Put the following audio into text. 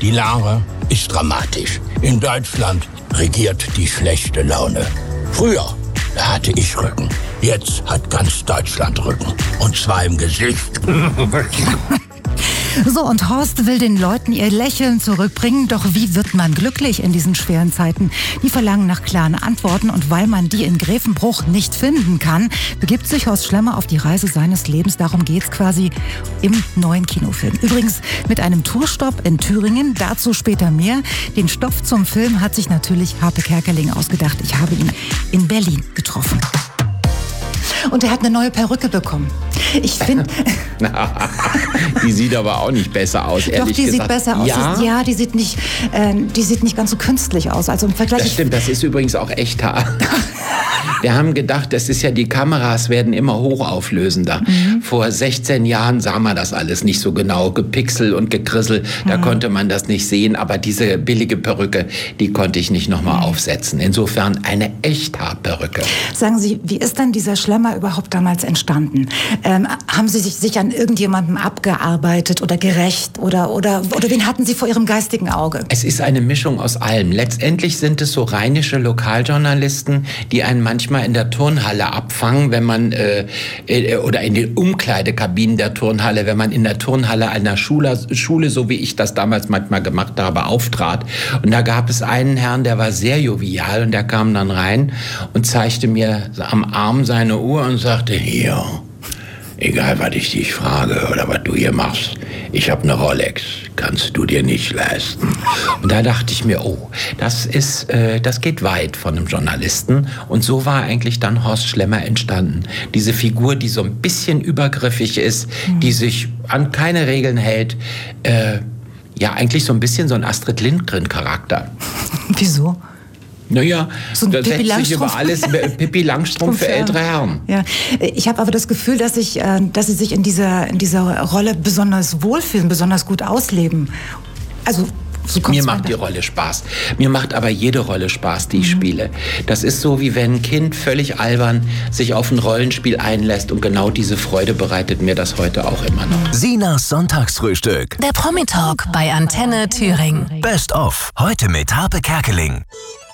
Die Lage ist dramatisch. In Deutschland regiert die schlechte Laune. Früher, da hatte ich Rücken. Jetzt hat ganz Deutschland Rücken. Und zwar im Gesicht. So, und Horst will den Leuten ihr Lächeln zurückbringen. Doch wie wird man glücklich in diesen schweren Zeiten? Die verlangen nach klaren Antworten. Und weil man die in Grevenbruch nicht finden kann, begibt sich Horst Schlemmer auf die Reise seines Lebens. Darum geht's quasi im neuen Kinofilm. Übrigens mit einem Tourstopp in Thüringen. Dazu später mehr. Den Stoff zum Film hat sich natürlich Harpe Kerkeling ausgedacht. Ich habe ihn in Berlin getroffen. Und er hat eine neue Perücke bekommen. Ich finde... Die sieht aber auch nicht besser aus, ehrlich gesagt. Doch, die sieht besser aus. Ja? Die sieht nicht ganz so künstlich aus. Also im Vergleich... Das stimmt, das ist übrigens auch echt Haar. Wir haben gedacht, das ist ja, die Kameras werden immer hochauflösender. Vor 16 Jahren sah man das alles nicht so genau, gepixelt und gekrisselt, da konnte man das nicht sehen, aber diese billige Perücke, die konnte ich nicht nochmal aufsetzen. Insofern eine Echthaarperücke. Sagen Sie, wie ist denn dieser Schlemmer überhaupt damals entstanden? Haben Sie sich an irgendjemandem abgearbeitet oder gerächt oder wen hatten Sie vor Ihrem geistigen Auge? Es ist eine Mischung aus allem. Letztendlich sind es so rheinische Lokaljournalisten, die einen manchmal in der Turnhalle abfangen, wenn man oder in den Umkleidekabinen der Turnhalle, wenn man in der Turnhalle einer Schule, so wie ich das damals manchmal gemacht habe, auftrat. Und da gab es einen Herrn, der war sehr jovial und der kam dann rein und zeigte mir am Arm seine Uhr und sagte, hier, egal was ich dich frage oder was du hier machst, ich habe eine Rolex, kannst du dir nicht leisten. Und da dachte ich mir, oh, das geht weit von einem Journalisten. Und so war eigentlich dann Horst Schlemmer entstanden. Diese Figur, die so ein bisschen übergriffig ist, die sich an keine Regeln hält, ja eigentlich so ein bisschen so ein Astrid Lindgren-Charakter. Wieso? Naja, so da setzt sich über alles Pippi Langstrumpf für ältere Herren. Ja. Ich habe aber das Gefühl, dass Sie sich in dieser Rolle besonders wohlfühlen, besonders gut ausleben. Also so mir macht die Rolle Spaß. Mir macht aber jede Rolle Spaß, die ich spiele. Das ist so, wie wenn ein Kind völlig albern sich auf ein Rollenspiel einlässt. Und genau diese Freude bereitet mir das heute auch immer noch. Sinas Sonntagsfrühstück. Der Promi-Talk bei Antenne Thüringen. Best of. Heute mit Harpe Kerkeling.